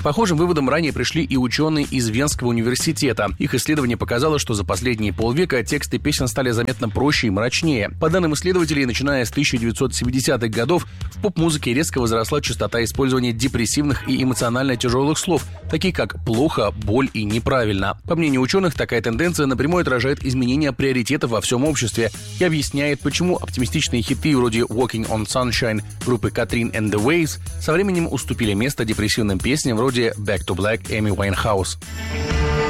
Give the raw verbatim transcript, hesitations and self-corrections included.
К похожим выводам ранее пришли и ученые из Венского университета. Их исследование показало, что за последние полвека тексты песен стали заметно проще и мрачнее. По данным исследователей, начиная с тысяча девятьсот семидесятых годов в поп-музыке резко возросла частота использования депрессивных и эмоционально тяжелых слов, такие как «плохо», «боль» и «неправильно». По мнению ученых, такая тенденция напрямую отражает изменения приоритетов во всем обществе и объясняет, почему оптимистичные хиты вроде «Walking on Sunshine» группы Catherine and the Waves со временем уступили место депрессивным песням вроде «Back to Black» Эми Уайнхаус.